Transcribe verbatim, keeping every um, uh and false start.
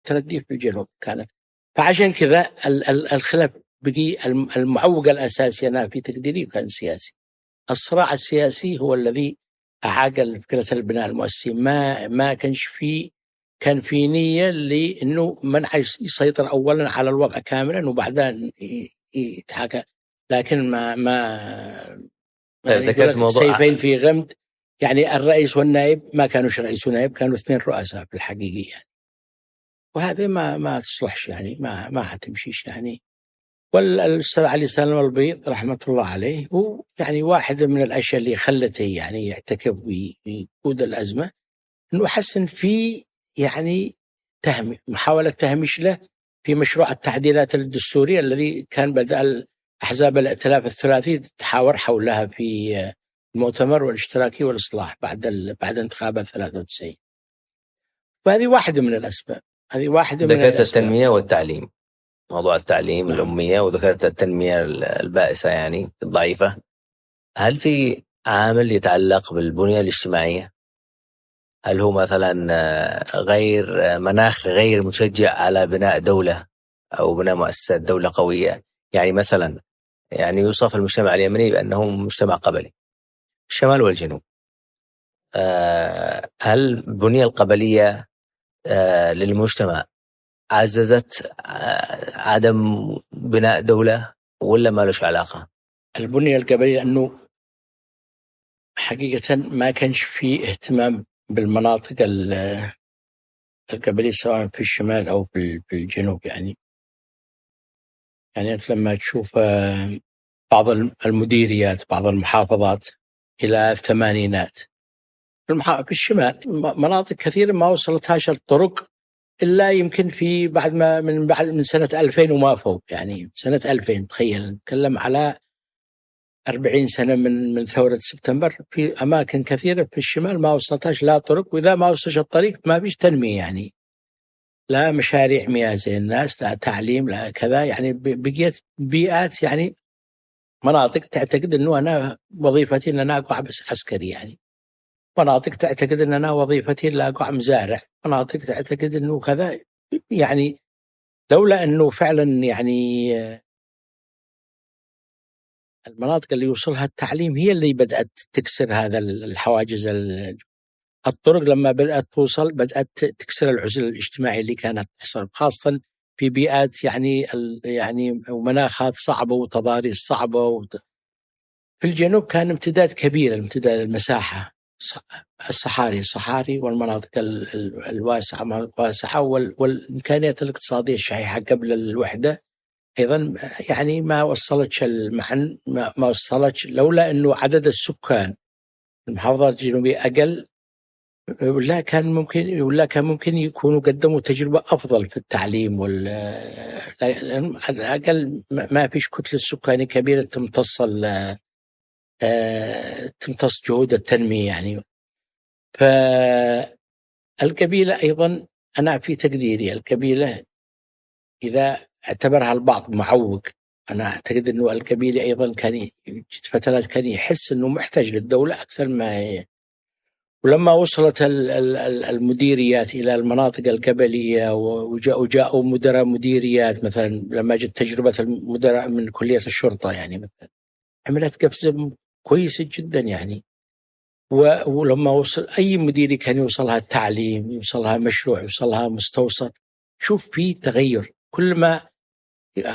ترديه في الجنوب كانت. فعشان كذا الخلاف بقي المعوق الأساسي أنا في تقديري كان سياسي. الصراع السياسي هو الذي أعاق فكرة البناء المؤسسي. ما ما كانش فيه كان في نية لأنه من يسيطر أولا على الوضع كاملا وبعدين يتحاكى، لكن ما ما يعني ذكرت موضوع سيفين في غمد. يعني الرئيس والنائب ما كانوش رئيس ونائب، كانوا اثنين رؤساء في الحقيقة يعني. وهذا ما ما تصلحش يعني، ما ما حتمشيش يعني. والأستاذ علي سالم البيض رحمة الله عليه هو يعني واحد من الأشياء اللي خلته يعني يعتكف ويقود الأزمة إنه حسن في يعني تهم محاولة تهميش له في مشروع التعديلات الدستورية الذي كان بدأ أحزاب الائتلاف الثلاثي تحاور حولها في المؤتمر والاشتراكي والإصلاح بعد بعد انتخابات ثلاثة وتسعين. وهذه واحدة من الأسباب. هذه واحدة من الأسباب. التنمية والتعليم، موضوع التعليم نعم. الأمية وذكرت التنمية البائسة يعني الضعيفة. هل في عامل يتعلق بالبنية الاجتماعية؟ هل هو مثلا غير مناخ غير مشجع على بناء دولة أو بناء مؤسسات دولة قوية؟ يعني مثلا يعني يوصف المجتمع اليمني بأنه مجتمع قبلي، الشمال والجنوب. هل البنية القبلية للمجتمع عززت عدم بناء دولة ولا ما لش علاقة؟ البنية القبلية أنه حقيقة ما كانش فيه اهتمام بالمناطق القبلية سواء في الشمال أو في الجنوب. يعني يعني أنت لما تشوف بعض المديريات بعض المحافظات إلى الثمانينات في الشمال مناطق كثيرة ما وصلتهاش الطرق إلا يمكن في بعد ما من بعد من سنة ألفين وما فوق. يعني سنة ألفين تخيل نتكلم على أربعين سنة من من ثورة سبتمبر، في أماكن كثيرة في الشمال ما وصلتهاش لا طرق، وإذا ما وصلش الطريق ما فيش تنمية يعني، لا مشاريع مياه زي الناس، لا تعليم، لا كذا. يعني بقيت بيئات يعني مناطق تعتقد أنه أنا وظيفتي أن أنا أقع بس عسكري، يعني مناطق تعتقد أن أنا وظيفتي لا أقع مزارع، مناطق تعتقد أنه كذا. يعني لولا أنه فعلا يعني المناطق اللي يوصلها التعليم هي اللي بدأت تكسر هذا الحواجز. الطرق لما بدأت توصل بدأت تكسر العزل الاجتماعي اللي كانت تحصل، خاصة في بيئات يعني يعني ومناخات صعبة وتضاريس صعبة. وت... في الجنوب كان امتداد كبير، امتداد المساحة الصحاري الصحاري والمناطق الواسعة واسعة والإمكانيات الاقتصادية الشحيحة قبل الوحدة أيضا يعني ما وصلتش المعن ما, ما وصلتش، لولا أنه عدد السكان المحافظات الجنوبية أقل ولا كان ممكن ولا كان ممكن يكونوا قدموا تجربة أفضل في التعليم. وال أقل ما فيش كتلة سكانية كبيرة تمتص تمتص جهود التنمية يعني. فالقبيلة أيضا أنا في تقديري القبيلة إذا اعتبرها البعض معوق، أنا أعتقد أنه القبيلة أيضا كان فترات كان يحس أنه محتاج للدولة أكثر ما هي. ولما وصلت المديريات إلى المناطق القبلية وجاءوا مدراء مديريات، مثلا لما جت تجربة المدراء من كلية الشرطة يعني مثلا عملت قفزة كويسة جدا يعني. ولما وصل أي مديري كان يوصلها التعليم، يوصلها مشروع، يوصلها مستوصف، شوف فيه تغير. كل ما